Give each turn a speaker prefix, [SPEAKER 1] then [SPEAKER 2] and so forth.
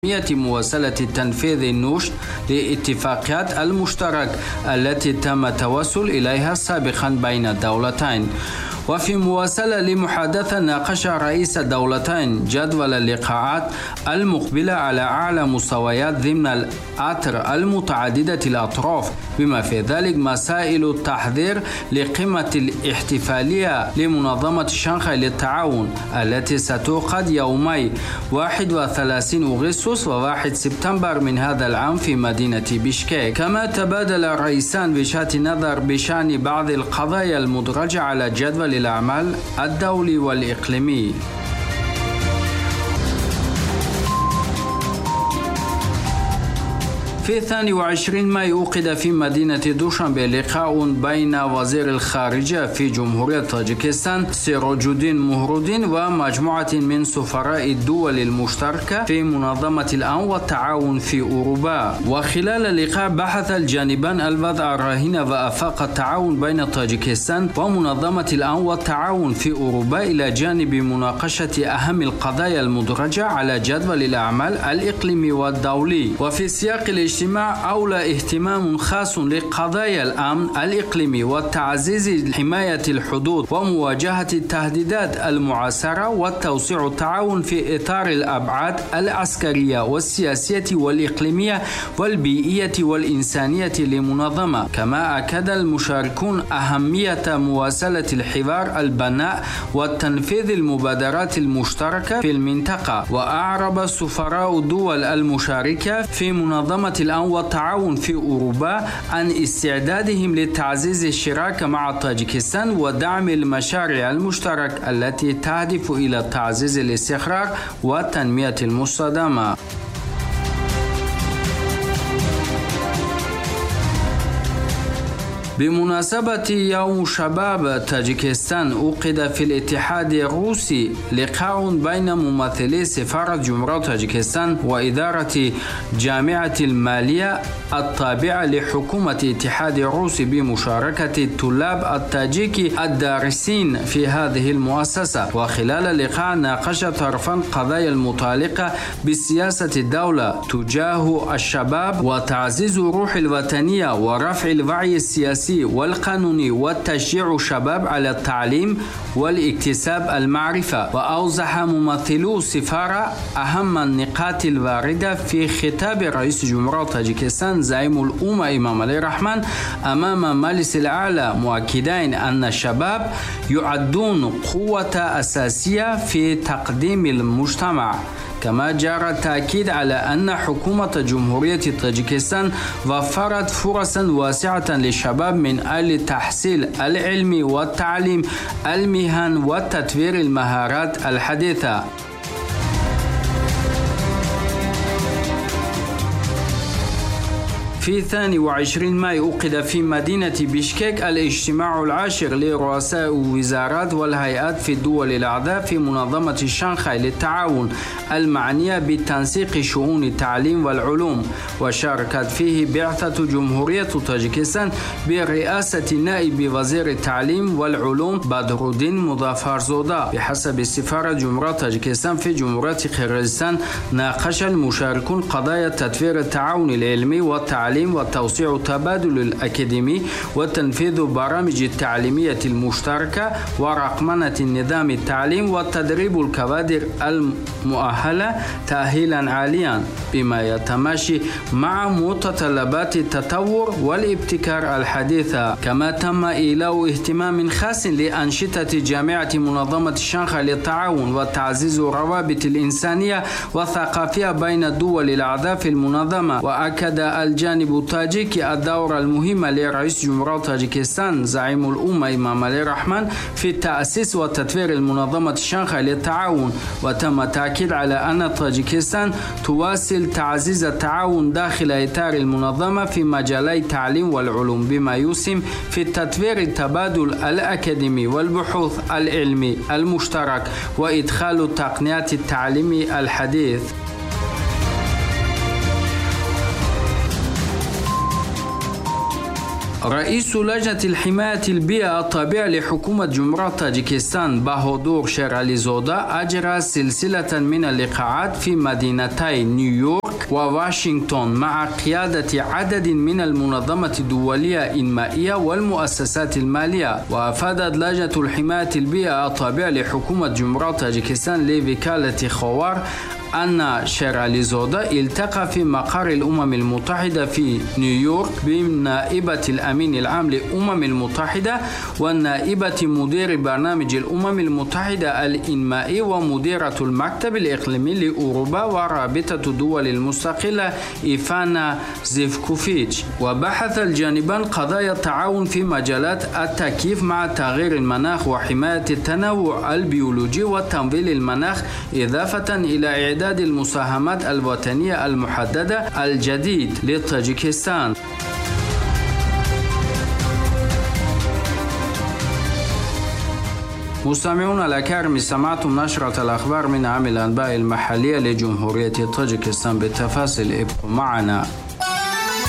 [SPEAKER 1] مواصلة تنفيذ النشر لاتفاقيات المشترك التي تم التوصل إليها سابقا بين الدولتين. وفي مواصلة لمحادثة ناقش رئيس الدولتين جدول اللقاءات المقبلة على أعلى مستويات ضمن الأطر المتعددة الأطراف، بما في ذلك مسائل التحضير لقمة الاحتفالية لمنظمة شنغهاي للتعاون التي ستعقد يومي 31 أغسطس و1 سبتمبر من هذا العام في مدينة بشكيك. كما تبادل الرئيسان وجهات نظر بشأن بعض القضايا المدرجة على جدول الأعمال الدولي والإقليمي. في 22 مايو عقد في مدينة دوشنبه لقاء بين وزير الخارجية في جمهورية طاجيكستان سراج الدين مهرودين ومجموعة من سفراء الدول المشتركة في منظمة الأمن والتعاون في أوروبا. وخلال اللقاء بحث الجانبان الوضع الراهن وآفاق التعاون بين طاجيكستان ومنظمة الأمن والتعاون في أوروبا إلى جانب مناقشة أهم القضايا المدرجة على جدول الأعمال الإقليمي والدولي. وفي سياق الاجتماع أولى اهتمام خاص لقضايا الأمن الإقليمي وتعزيز حماية الحدود ومواجهة التهديدات المعاصرة وتوسيع التعاون في إطار الأبعاد العسكرية والسياسية والإقليمية والبيئية والإنسانية للمنظمة. كما أكد المشاركون أهمية مواصلة الحوار البناء وتنفيذ المبادرات المشتركة في المنطقة. وأعرب سفراء الدول المشاركة في منظمة الأمن والتعاون في أوروبا عن استعدادهم لتعزيز الشراكة مع طاجيكستان ودعم المشاريع المشتركة التي تهدف إلى تعزيز الاستقرار والتنمية المستدامة. بمناسبة يوم شباب طاجيكستان عقد في الاتحاد الروسي لقاء بين ممثلي سفارة جمهورية طاجيكستان وإدارة جامعة المالية التابعة لحكومة الاتحاد الروسي بمشاركة الطلاب التاجيك الدارسين في هذه المؤسسة. وخلال اللقاء ناقش الطرفان قضايا المتعلقة بسياسة الدولة تجاه الشباب وتعزيز الروح الوطنية ورفع الوعي السياسي والقانوني وتشجيع الشباب على التعليم والاكتساب المعرفة. وأوضح ممثلو السفارة أهم النقاط الواردة في خطاب رئيس جمهورية طاجيكستان زعيم الأمة إمام علي الرحمن أمام مجلس الأعلى، مؤكدين أن الشباب يعدون قوة أساسية في تقديم المجتمع. كما جرى التأكيد على أن حكومة جمهورية طاجيكستان وفرت فرصا واسعة للشباب من أجل تحصيل العلم والتعليم، المهن وتطوير المهارات الحديثة. في 22 مايو عقد في مدينة بشكيك الاجتماع العاشر لرؤساء الوزارات والهيئات في الدول الأعضاء في منظمة شنغهاي للتعاون المعنية بتنسيق شؤون التعليم والعلوم. وشاركت فيه بعثة جمهورية طاجيكستان برئاسة نائب وزير التعليم والعلوم بدر الدين مظفرزاده. بحسب سفارة جمهورية طاجيكستان في جمهورية قرغيزستان ناقش المشاركون قضايا تطوير التعاون العلمي والتعليم وتوسيع التبادل الأكاديمي وتنفيذ برامج التعليمية المشتركة ورقمنة النظام التعليم وتدريب الكوادر المؤهلة تأهيلا عاليا بما يتماشي مع متطلبات التطور والابتكار الحديثة. كما تم إيلاء اهتمام خاص لأنشطة جامعة منظمة شنغهاي للتعاون وتعزيز الروابط الإنسانية والثقافية بين الدول الأعضاء في المنظمة. وأكد الجانب الطاجيكي الدور المهم لرئيس جمهورية طاجيكستان زعيم الأمة إمام علي الرحمن في تأسيس وتطوير المنظمة شنغهاي للتعاون. وتم التأكيد على أن طاجيكستان تواصل تعزيز التعاون داخل إطار المنظمة في مجالي التعليم والعلوم بما يسهم في تطوير التبادل الأكاديمي والبحوث العلمي المشترك وإدخال التقنيات التعليمية الحديث. رئيس لجنة الحماية البيئة التابعة لحكومة جمهورية طاجيكستان بهادور شيرعلي زودا أجرى سلسلة من اللقاءات في مدينتي نيويورك وواشنطن مع قيادة عدد من المنظمات الدولية الإنمائية والمؤسسات المالية. وأفادت لجنة الحماية البيئة التابعة لحكومة جمهورية طاجيكستان لوكالة خوار أن شيرعلي زودا التقى في مقر الأمم المتحدة في نيويورك بنائبة الأمين العام للأمم المتحدة والنائبة مدير برنامج الأمم المتحدة الإنمائي ومديرة المكتب الإقليمي لأوروبا ورابطة الدول المستقلة إيفانا زيفكوفيتش. وبحث الجانبان قضايا التعاون في مجالات التكييف مع تغيير المناخ وحماية التنوع البيولوجي وتنظيم المناخ، إضافة إلى إعداد المساهمات الوطنية المحددة الجديد لطاجيكستان. مستمعون الأكارم، سمعتم نشرة الأخبار من عام الأنباء المحلية لجمهورية طاجيكستان بالتفاصيل. ابقوا معنا.